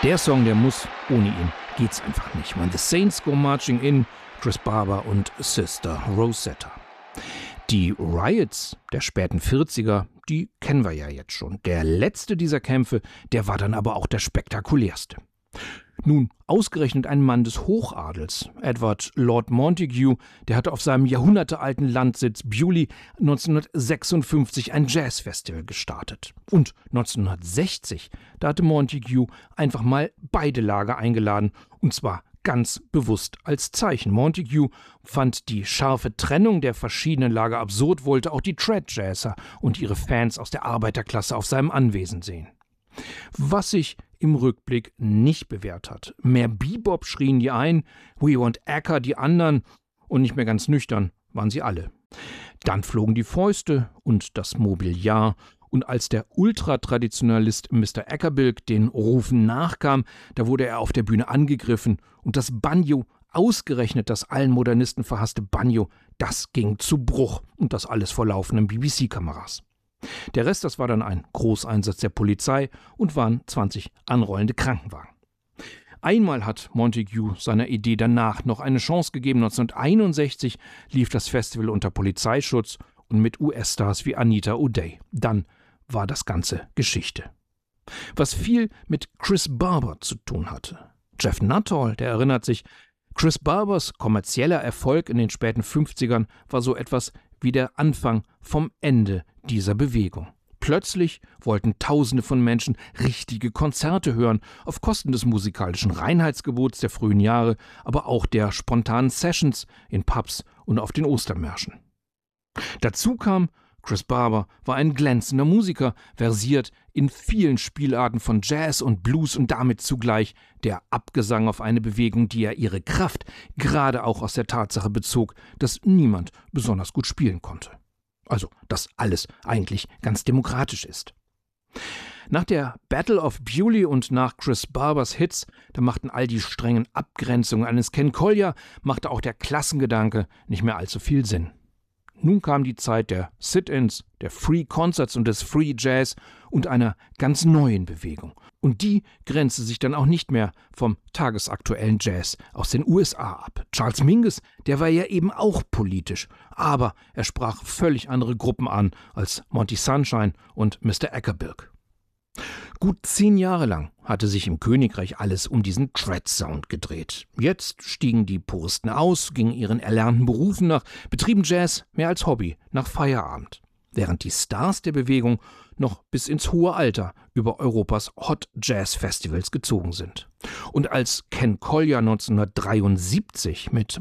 Der Song, der muss, ohne ihn geht's einfach nicht. When the Saints Go Marching In, Chris Barber und Sister Rosetta. Die Riots der späten 40er, die kennen wir ja jetzt schon. Der letzte dieser Kämpfe, der war dann aber auch der spektakulärste. Nun, ausgerechnet ein Mann des Hochadels, Edward Lord Montagu, der hatte auf seinem jahrhundertealten Landsitz Beaulieu 1956 ein Jazzfestival gestartet. Und 1960, da hatte Montagu einfach mal beide Lager eingeladen, und zwar ganz bewusst als Zeichen. Montagu fand die scharfe Trennung der verschiedenen Lager absurd, wollte auch die Trad-Jazzer und ihre Fans aus der Arbeiterklasse auf seinem Anwesen sehen. Was sich im Rückblick nicht bewährt hat. Mehr Bebop schrien die einen, We Want Acker die anderen, und nicht mehr ganz nüchtern waren sie alle. Dann flogen die Fäuste und das Mobiliar, und als der Ultratraditionalist Mr. Ackerbilk den Rufen nachkam, da wurde er auf der Bühne angegriffen, und das Banjo, ausgerechnet das allen Modernisten verhasste Banjo, das ging zu Bruch, und das alles vor laufenden BBC-Kameras. Der Rest, das war dann ein Großeinsatz der Polizei und waren 20 anrollende Krankenwagen. Einmal hat Montagu seiner Idee danach noch eine Chance gegeben. 1961 lief das Festival unter Polizeischutz und mit US-Stars wie Anita O'Day. Dann war das Ganze Geschichte. Was viel mit Chris Barber zu tun hatte. Jeff Nuttall, der erinnert sich, Chris Barbers kommerzieller Erfolg in den späten 50ern war so etwas wie der Anfang vom Ende dieser Bewegung. Plötzlich wollten Tausende von Menschen richtige Konzerte hören, auf Kosten des musikalischen Reinheitsgebots der frühen Jahre, aber auch der spontanen Sessions in Pubs und auf den Ostermärschen. Dazu kam, Chris Barber war ein glänzender Musiker, versiert in vielen Spielarten von Jazz und Blues und damit zugleich der Abgesang auf eine Bewegung, die ja ihre Kraft gerade auch aus der Tatsache bezog, dass niemand besonders gut spielen konnte. Also, dass alles eigentlich ganz demokratisch ist. Nach der Battle of Beaulieu und nach Chris Barbers Hits, da machten all die strengen Abgrenzungen eines Ken Collier, machte auch der Klassengedanke nicht mehr allzu viel Sinn. Nun kam die Zeit der Sit-ins, der Free Concerts und des Free Jazz und einer ganz neuen Bewegung. Und die grenzte sich dann auch nicht mehr vom tagesaktuellen Jazz aus den USA ab. Charles Mingus, der war ja eben auch politisch, aber er sprach völlig andere Gruppen an als Monty Sunshine und Mr. Ackerbilk. Gut 10 Jahre lang hatte sich im Königreich alles um diesen Trad-Sound gedreht. Jetzt stiegen die Puristen aus, gingen ihren erlernten Berufen nach, betrieben Jazz mehr als Hobby nach Feierabend. Während die Stars der Bewegung noch bis ins hohe Alter über Europas Hot Jazz Festivals gezogen sind. Und als Ken Collier 1973 mit